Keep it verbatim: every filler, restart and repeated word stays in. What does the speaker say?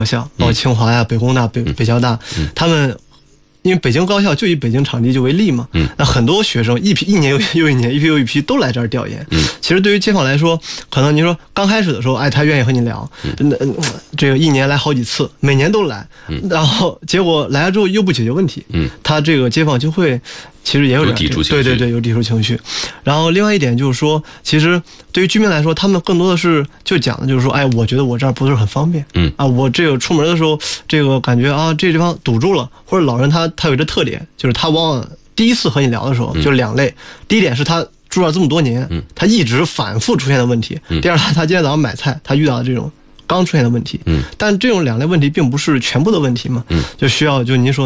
高校，包括清华呀、北工大、北北交大，他们。因为北京高校就以北京场地就为例嘛，嗯，那很多学生一批一年又又一年，一批又一批都来这儿调研。嗯，其实对于街坊来说，可能您说刚开始的时候，哎，他愿意和你聊，那、嗯、这个一年来好几次，每年都来，嗯，然后结果来了之后又不解决问题，嗯，他这个街坊就会。其实也有点抵触情绪， 对对对，有抵触情绪。然后另外一点就是说，其实对于居民来说，他们更多的是就讲的就是说，哎，我觉得我这儿不是很方便，嗯啊，我这个出门的时候，这个感觉啊，这个地方堵住了，或者老人他他有一个特点，就是他往往第一次和你聊的时候，就两类，嗯、第一点是他住了这么多年，嗯，他一直反复出现的问题；嗯、第二，他今天早上买菜，他遇到的这种刚出现的问题，嗯，但这种两类问题并不是全部的问题嘛，嗯，就需要就您说。